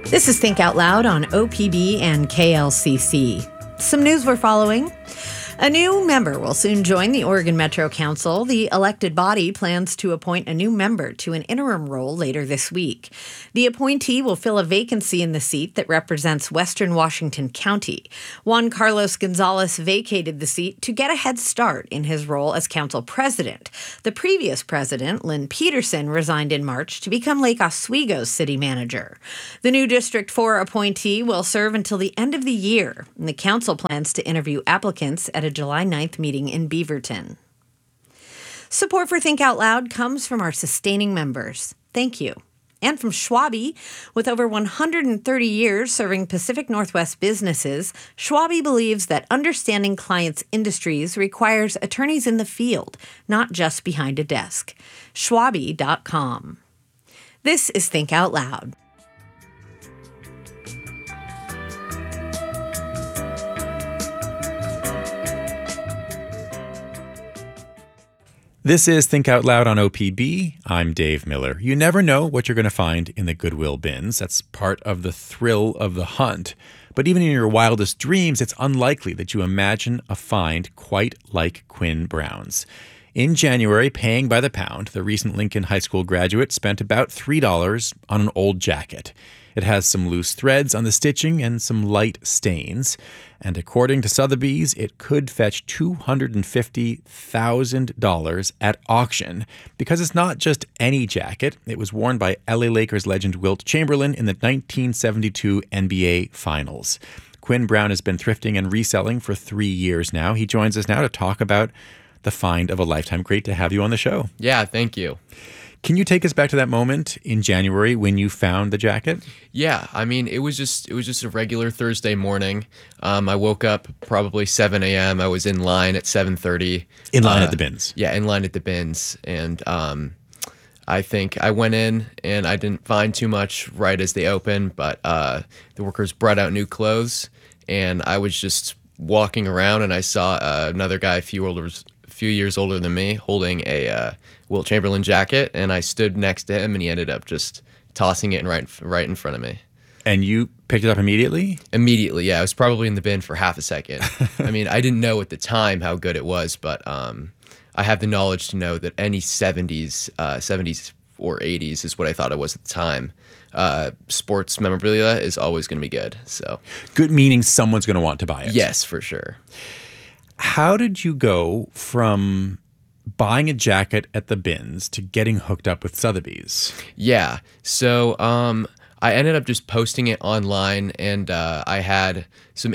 This is Think Out Loud on OPB and KLCC. Some news we're following. A new member will soon join the Oregon Metro Council. The elected body plans to appoint a new member to an interim role later this week. The appointee will fill a vacancy in the seat that represents Western Washington County. Juan Carlos Gonzalez vacated the seat to get a head start in his role as council president. The previous president, Lynn Peterson, resigned in March to become Lake Oswego's city manager. The new District 4 appointee will serve until the end of the year, and the council plans to interview applicants at a July 9th meeting in Beaverton. Support for Think Out Loud comes from our sustaining members. Thank you. And from Schwabe, with over 130 years serving Pacific Northwest businesses, Schwabe believes that understanding clients' industries requires attorneys in the field, not just behind a desk. Schwabe.com. This is Think Out Loud. This is Think Out Loud on OPB. I'm Dave Miller. You never know what you're going to find in the Goodwill bins. That's part of the thrill of the hunt. But even in your wildest dreams, it's unlikely that you imagine a find quite like Quinn Brown's. In January, paying by the pound, the recent Lincoln High School graduate spent about $3 on an old jacket. It has some loose threads on the stitching and some light stains. And according to Sotheby's, it could fetch $250,000 at auction because it's not just any jacket. It was worn by LA Lakers legend Wilt Chamberlain in the 1972 NBA Finals. Quinn Brown has been thrifting and reselling for 3 years now. He joins us now to talk about the find of a lifetime. Great to have you on the show. Yeah, thank you. Can you take us back to that moment in January when you found the jacket? Yeah, I mean, it was just a regular Thursday morning. I woke up probably 7 a.m. I was in line at 7:30. In line at the bins. Yeah, in line at the bins. And I think I went in and I didn't find too much right as they opened, but the workers brought out new clothes. And I was just walking around and I saw another guy a few years older than me holding a Wilt Chamberlain jacket, and I stood next to him, and he ended up just tossing it right in front of me. And you picked it up immediately? Immediately, yeah. I was probably in the bin for half a second. I mean, I didn't know at the time how good it was, but I have the knowledge to know that any 70s or 80s is what I thought it was at the time. Sports memorabilia is always going to be good. So good meaning someone's going to want to buy it. Yes, for sure. How did you go from buying a jacket at the bins to getting hooked up with Sotheby's? Yeah. So I ended up just posting it online, and I had some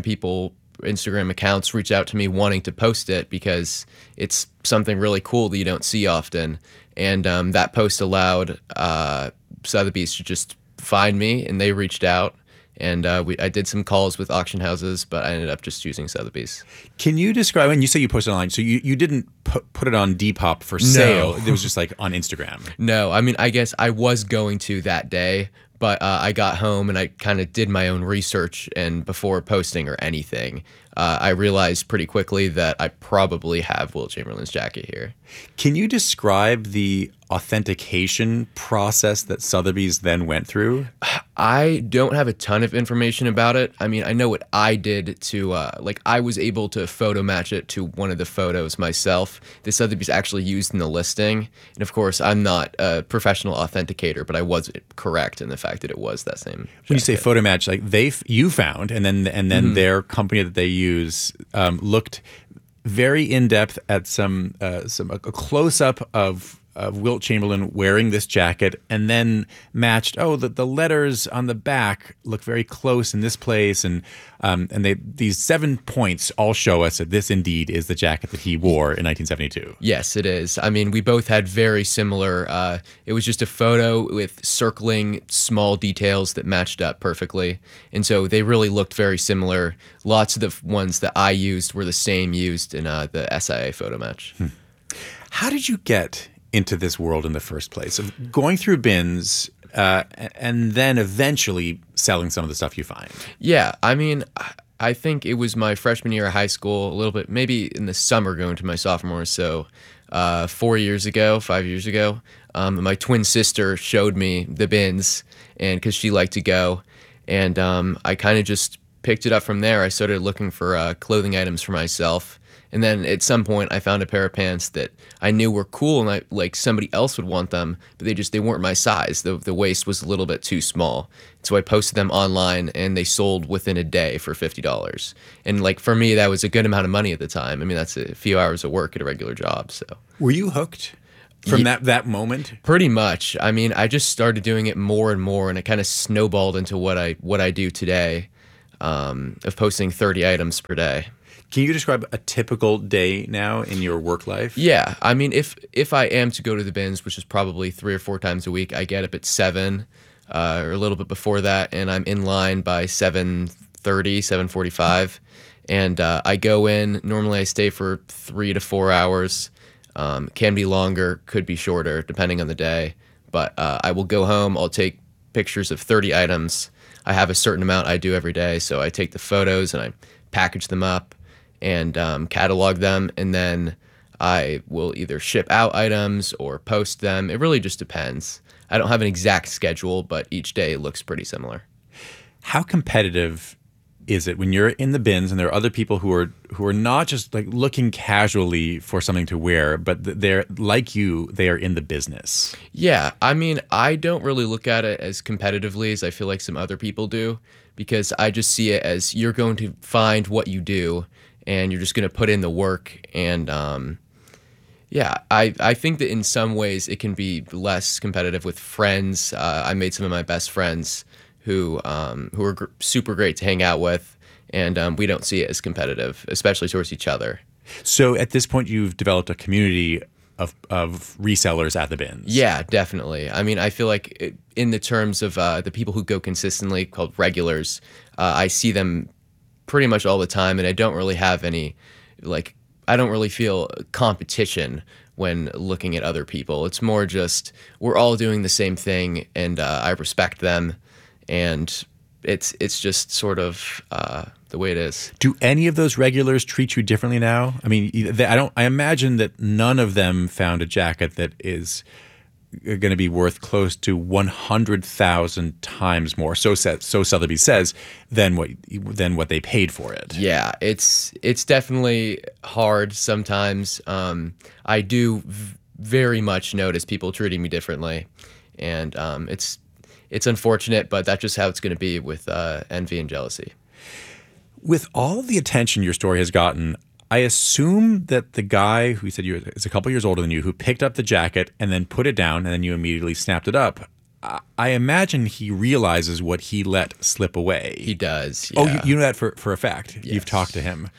Instagram accounts reach out to me wanting to post it because it's something really cool that you don't see often. And that post allowed Sotheby's to just find me, and they reached out. And I did some calls with auction houses, but I ended up just choosing Sotheby's. Can you describe, when you say you posted online, so you didn't put it on Depop for sale? No. It was just like on Instagram? No, I mean, I guess I was going to that day, but I got home and I kind of did my own research, and before posting or anything, I realized pretty quickly that I probably have Wilt Chamberlain's jacket here. Can you describe the authentication process that Sotheby's then went through? I don't have a ton of information about it. I mean, I know what I did to, I was able to photo match it to one of the photos myself. The Sotheby's actually used in the listing. And of course, I'm not a professional authenticator, but I was correct in the fact that it was that same jacket. When you say photo match, like you found, and then their company that they use looked very in depth at a close up of Wilt Chamberlain wearing this jacket, and then matched, the letters on the back look very close in this place, and these 7 points all show us that this indeed is the jacket that he wore in 1972. Yes, it is. I mean, we both had very similar, it was just a photo with circling small details that matched up perfectly, and so they really looked very similar. Lots of the ones that I used were the same used in the SIA photo match. How did you get into this world in the first place, of going through bins and then eventually selling some of the stuff you find? Yeah, I mean, I think it was my freshman year of high school, a little bit, maybe in the summer going to my sophomore. So 5 years ago, My twin sister showed me the bins, and because she liked to go, and I kind of just picked it up from there. I started looking for clothing items for myself, and then at some point I found a pair of pants that I knew were cool, and like somebody else would want them, but they weren't my size. The waist was a little bit too small, so I posted them online, and they sold within a day for $50. And like for me, that was a good amount of money at the time. I mean, that's a few hours of work at a regular job. So Were you hooked from that moment? pretty much. I mean, I just started doing it more and more, and it kind of snowballed into what I do today, of posting 30 items per day. Can you describe a typical day now in your work life? Yeah, I mean, if I am to go to the bins, which is probably 3 or 4 times a week, I get up at 7, or a little bit before that, and I'm in line by 7:30, 7:45, and I go in. Normally, I stay for 3 to 4 hours. Can be longer, could be shorter, depending on the day. But I will go home. I'll take pictures of 30 items. I have a certain amount I do every day, so I take the photos and I package them up and catalog them, and then I will either ship out items or post them. It really just depends. I don't have an exact schedule, but each day looks pretty similar. How competitive is it when you're in the bins and there are other people who are not just like looking casually for something to wear, but they're like you, they are in the business? Yeah, I mean, I don't really look at it as competitively as I feel like some other people do, because I just see it as you're going to find what you do and you're just going to put in the work. And yeah, I think that in some ways it can be less competitive with friends. I made some of my best friends who are super great to hang out with, and we don't see it as competitive, especially towards each other. So at this point, you've developed a community of resellers at the bins. Yeah, definitely. I mean, I feel like in the terms of the people who go consistently, called regulars, I see them pretty much all the time, and I don't really have any, I don't really feel competition when looking at other people. It's more just we're all doing the same thing, and I respect them, and it's just sort of the way it is. Do any of those regulars treat you differently now? I mean, I imagine that none of them found a jacket that is going to be worth close to 100,000 times more, so Sotheby's says, than what they paid for it. Yeah, it's definitely hard sometimes. I do very much notice people treating me differently, and it's unfortunate, but that's just how it's going to be with envy and jealousy. With all of the attention your story has gotten, I assume that the guy who said is a couple years older than you, who picked up the jacket and then put it down and then you immediately snapped it up, I imagine he realizes what he let slip away. He does. Yeah. Yeah. Oh, you know that for a fact? Yes. You've talked to him.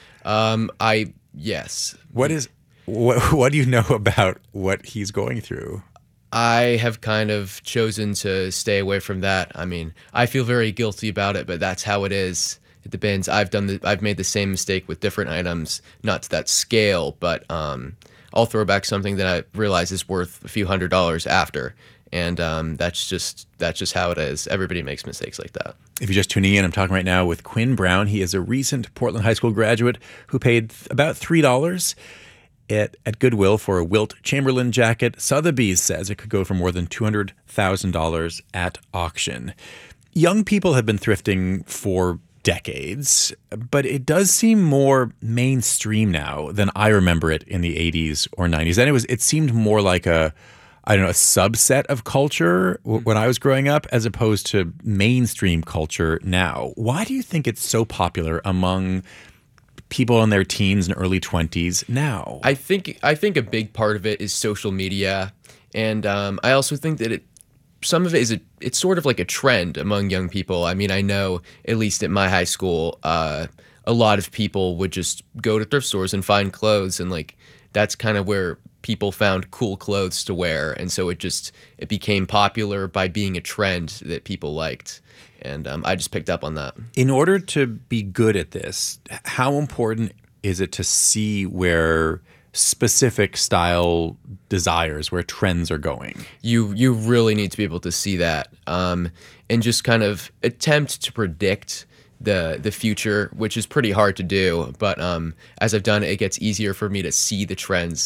Yes. What do you know about what he's going through? I have kind of chosen to stay away from that. I mean, I feel very guilty about it, but that's how it is at the bins. I've made the same mistake with different items, not to that scale, but I'll throw back something that I realize is worth a few $100s after, and that's just how it is. Everybody makes mistakes like that. If you're just tuning in, I'm talking right now with Quinn Brown. He is a recent Portland High School graduate who paid about $3 at Goodwill for a Wilt Chamberlain jacket. Sotheby's says it could go for more than $200,000 at auction. Young people have been thrifting for decades, but it does seem more mainstream now than I remember it in the 80s or 90s. And it seemed more like a subset of culture when I was growing up, as opposed to mainstream culture now. Why do you think it's so popular among people in their teens and early 20s now? I think a big part of it is social media, and I also think that some of it is it's sort of like a trend among young people. I mean, I know at least at my high school, a lot of people would just go to thrift stores and find clothes, and like that's kind of where people found cool clothes to wear, and so it became popular by being a trend that people liked. And I just picked up on that. In order to be good at this, how important is it to see where specific style desires, where trends are going? You really need to be able to see that, and just kind of attempt to predict the future, which is pretty hard to do. But as I've done it, it gets easier for me to see the trends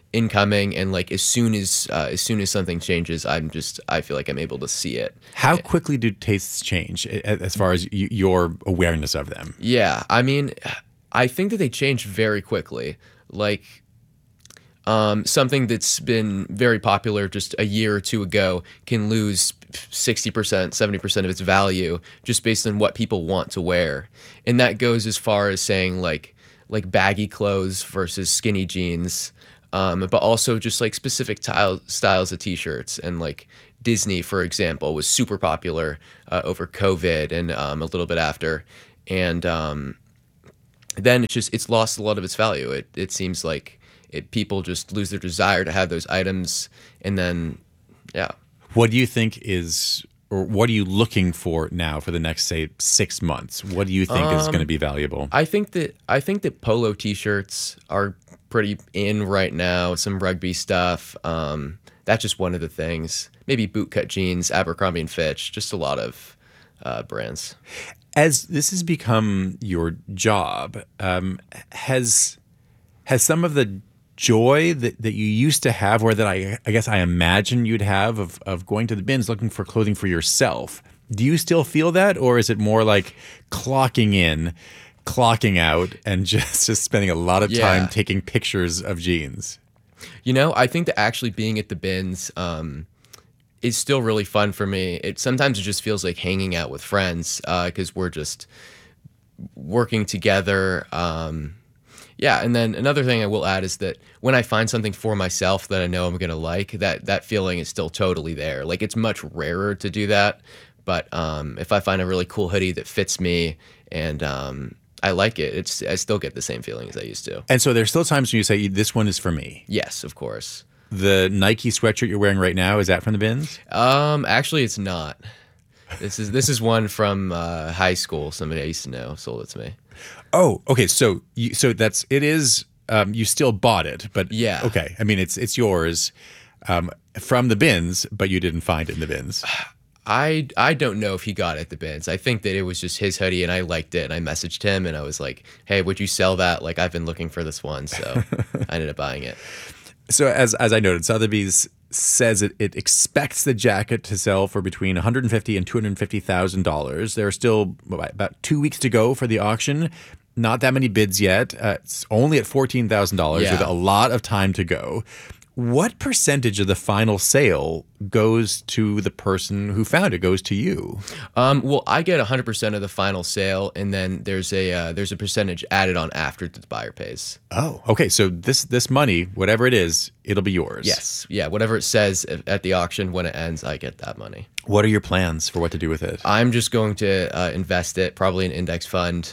incoming, and like as soon as something changes, I feel like I'm able to see it. How quickly do tastes change as far as your awareness of them? Yeah, I mean, I think that they change very quickly. Like something that's been very popular just a year or two ago can lose 60%, 70% of its value just based on what people want to wear. And that goes as far as saying like baggy clothes versus skinny jeans, but also just like specific styles of t-shirts. And like Disney, for example, was super popular over COVID and a little bit after. And then it's lost a lot of its value. It seems like people just lose their desire to have those items, and then, yeah. What do you think or what are you looking for now for the next, say, 6 months? What do you think is going to be valuable? I think that polo t-shirts are pretty in right now. Some rugby stuff. That's just one of the things. Maybe bootcut jeans, Abercrombie and Fitch. Just a lot of brands. As this has become your job, has some of the joy that you used to have, or that I guess I imagine you'd have of going to the bins looking for clothing for yourself, do you still feel that, or is it more like clocking in, clocking out, and just spending a lot of time taking pictures of jeans? I think that actually being at the bins is still really fun for me. Sometimes it just feels like hanging out with friends because we're just working together. Yeah, and then another thing I will add is that when I find something for myself that I know I'm gonna like, that feeling is still totally there. Like, it's much rarer to do that, but if I find a really cool hoodie that fits me and I like it, I still get the same feeling as I used to. And so there's still times when you say, this one is for me. Yes, of course. The Nike sweatshirt you're wearing right now, is that from the bins? Actually, it's not. This is one from high school. Somebody I used to know sold it to me. Oh, okay. So you still bought it, but yeah. Okay. I mean, it's yours from the bins, but you didn't find it in the bins. I don't know if he got it at the bins. I think that it was just his hoodie, and I liked it, and I messaged him, and I was like, "Hey, would you sell that? Like, I've been looking for this one," so I ended up buying it. So as I noted, Sotheby's says it expects the jacket to sell for between $150,000 and $250,000. There are still about 2 weeks to go for the auction. Not that many bids yet. It's only at $14,000 with a lot of time to go. What percentage of the final sale goes to the person who found it, goes to you? Well, I get 100% of the final sale, and then there's a percentage added on after the buyer pays. Oh, okay. So this money, whatever it is, it'll be yours. Yes. Yeah, whatever it says at the auction, when it ends, I get that money. What are your plans for what to do with it? I'm just going to invest it, probably in an index fund.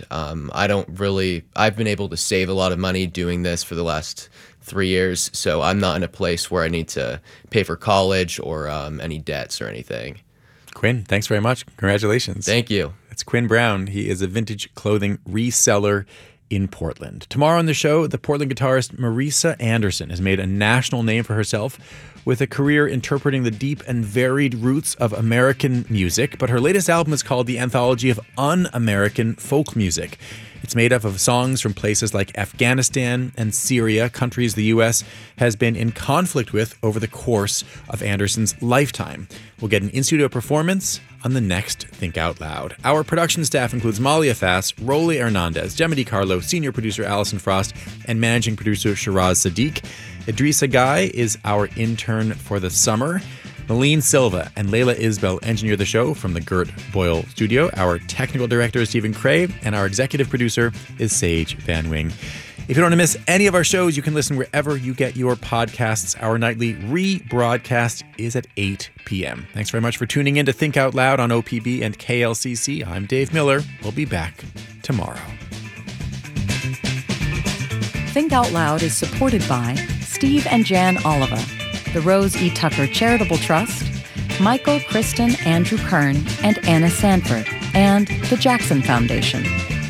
I've been able to save a lot of money doing this for the last 3 years, so I'm not in a place where I need to pay for college or any debts or anything. Quinn, thanks very much. Congratulations. Thank you. That's Quinn Brown. He is a vintage clothing reseller in Portland. Tomorrow on the show, the Portland guitarist Marisa Anderson has made a national name for herself with a career interpreting the deep and varied roots of American music, but her latest album is called The Anthology of Un-American Folk Music. It's made up of songs from places like Afghanistan and Syria, countries the U.S. has been in conflict with over the course of Anderson's lifetime. We'll get an in-studio performance on the next Think Out Loud. Our production staff includes Malia Fass, Rolly Hernandez, Gemma DiCarlo, senior producer Allison Frost, and managing producer Shiraz Sadiq. Idrissa Guy is our intern for the summer. Malene Silva and Layla Isbell engineer the show from the Gert Boyle studio. Our technical director is Stephen Cray, and our executive producer is Sage Van Wing. If you don't want to miss any of our shows, you can listen wherever you get your podcasts. Our nightly rebroadcast is at 8 p.m. Thanks very much for tuning in to Think Out Loud on OPB and KLCC. I'm Dave Miller. We'll be back tomorrow. Think Out Loud is supported by Steve and Jan Oliva, the Rose E. Tucker Charitable Trust, Michael, Kristen, Andrew Kern, and Anna Sanford, and the Jackson Foundation.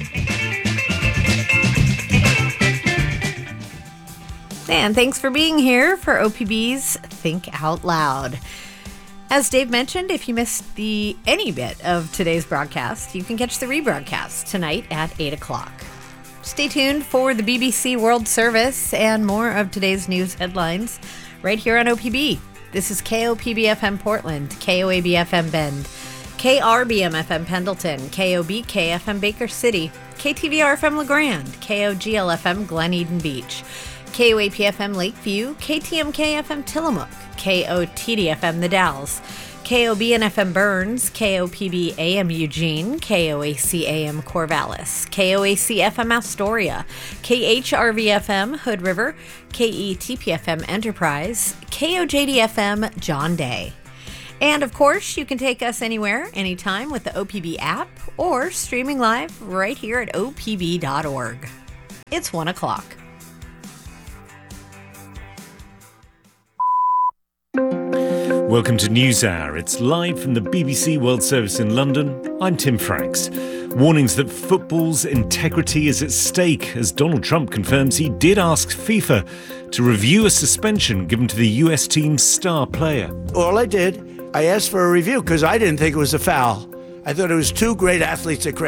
And thanks for being here for OPB's Think Out Loud. As Dave mentioned, if you missed any bit of today's broadcast, you can catch the rebroadcast tonight at 8 o'clock. Stay tuned for the BBC World Service and more of today's news headlines right here on OPB. This is KOPB FM Portland, KOAB FM Bend, KRBM FM Pendleton, KOBK FM Baker City, KTVR FM LeGrand, KOGL FM Glen Eden Beach, KOAP FM Lakeview, KTMK FM Tillamook, KOTD FM The Dalles, KOBN FM Burns, KOPB AM Eugene, KOAC AM Corvallis, KOAC FM Astoria, KHRV FM Hood River, KETP FM Enterprise, KOJD FM John Day. And of course, you can take us anywhere, anytime with the OPB app or streaming live right here at opb.org. It's 1 o'clock. Welcome to NewsHour. It's live from the BBC World Service in London. I'm Tim Franks. Warnings that football's integrity is at stake as Donald Trump confirms he did ask FIFA to review a suspension given to the US team's star player. All I did, I asked for a review because I didn't think it was a foul. I thought it was two great athletes that